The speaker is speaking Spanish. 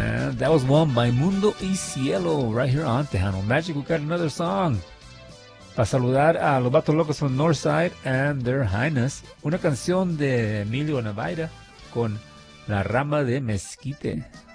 And that was one by Mundo y Cielo right here on Tejano Magic. We got another song. Para saludar a los Vatos Locos from Northside and Their Highness. Una canción de Emilio Navaira con La Rama de Mezquite.